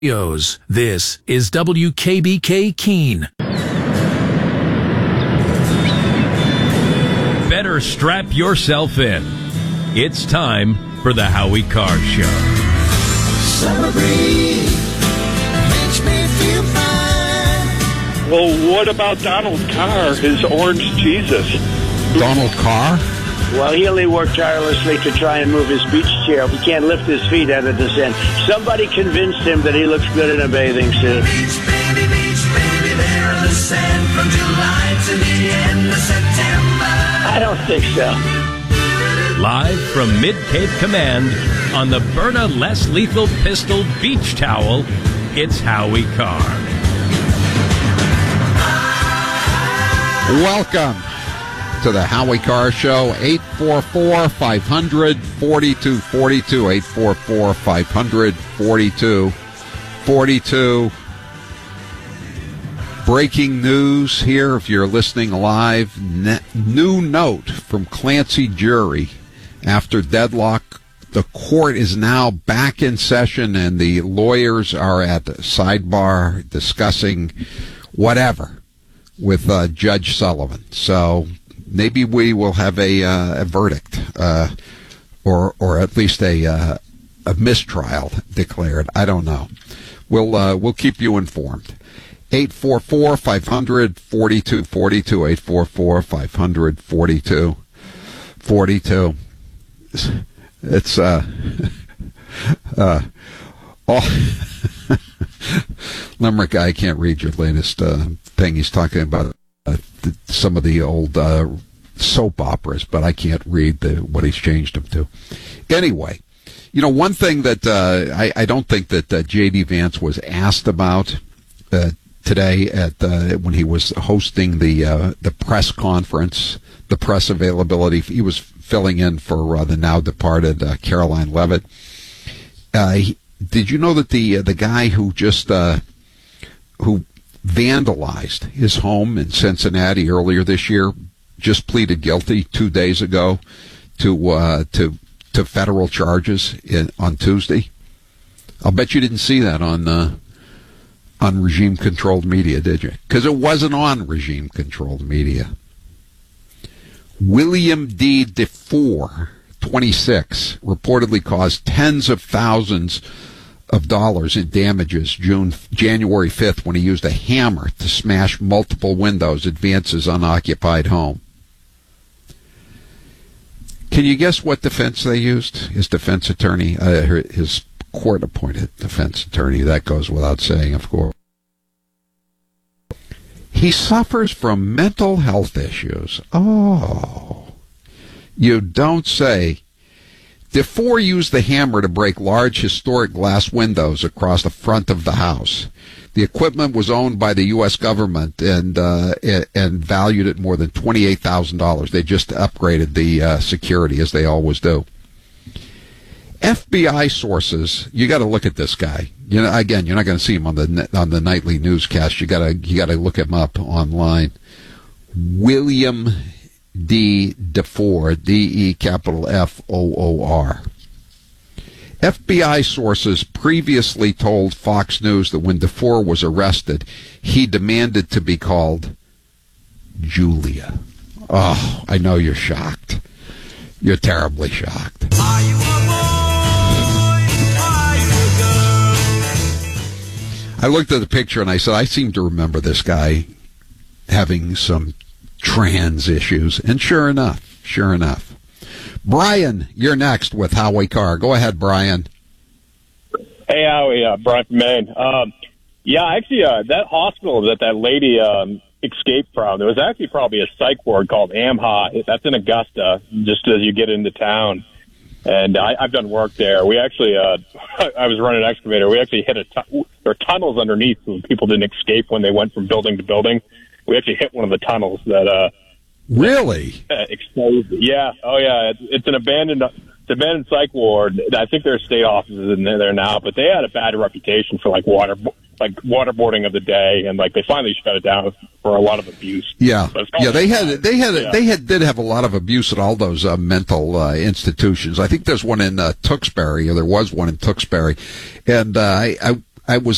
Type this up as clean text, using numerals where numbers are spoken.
This is WKBK Keene. Better strap yourself in. It's time for the Howie Carr Show. Summer breeze makes me feel fine. Well, what about Donald Carr, his orange Jesus? Donald Carr? Well, he only worked tirelessly to try and move his beach chair. He can't lift his feet out of the sand. Somebody convinced him that he looks good in a bathing suit. Beach, baby, there in the sand from July to the end of September. I don't think so. Live from Mid-Cape Command on the Byrna Less Lethal Pistol Beach Towel, it's Howie Carr. Welcome to the Howie Carr Show. 844-500-4242. 844-500-4242. Breaking news here, if you're listening live. New note from Clancy Jury. After deadlock, the court is now back in session, and the lawyers are at the sidebar discussing whatever with Judge Sullivan. So maybe we will have a verdict, or at least a mistrial declared. I don't know. We'll keep you informed. 844-500-4242. 844-500-4242. It's Limerick guy can't read your latest thing. He's talking about some of the old soap operas, but I can't read what he's changed them to. Anyway, you know, one thing that I don't think that J.D. Vance was asked about today at when he was hosting the press conference, the press availability. He was filling in for the now departed Caroline Leavitt. Did you know that the guy who just who vandalized his home in Cincinnati earlier this year just pleaded guilty 2 days ago to federal charges on Tuesday? I'll bet you didn't see that on regime-controlled media, did you? Because it wasn't on regime-controlled media. William D. DeFore, 26, reportedly caused tens of thousands of dollars in damages January 5th when he used a hammer to smash multiple windows at Vance's unoccupied home. Can you guess what defense they used? His defense attorney, his court-appointed defense attorney. That goes without saying, of course. He suffers from mental health issues. Oh, you don't say. DeFore used the hammer to break large historic glass windows across the front of the house. The equipment was owned by the U.S. government and valued at more than $28,000. They just upgraded the security, as they always do. FBI sources, you got to look at this guy. You know, again, you're not going to see him on the nightly newscast. You got to look him up online. William D. DeFore, D-E capital F-O-O-R. FBI sources previously told Fox News that when DeFore was arrested, he demanded to be called Julia. Oh, I know you're shocked. You're terribly shocked. Are you a boy? Are you a girl? I looked at the picture and I said, I seem to remember this guy having some trans issues. And sure enough. Brian, you're next with Howie Carr. Go ahead, Brian. Hey, Howie, Brian from Maine. Actually, that hospital that lady escaped from, there was actually probably a psych ward called AmHigh. That's in Augusta, just as you get into town. And I've done work there. We actually, I was running an excavator. We actually hit there are tunnels underneath so people didn't escape when they went from building to building. We actually hit one of the tunnels that really exposed. Yeah. Oh, yeah. It's an abandoned psych ward. I think there's state offices in there now, but they had a bad reputation for waterboarding of the day, and they finally shut it down for a lot of abuse. Yeah, they did have a lot of abuse at all those mental institutions. I think there's one in Tewksbury, or there was one in Tewksbury, and I was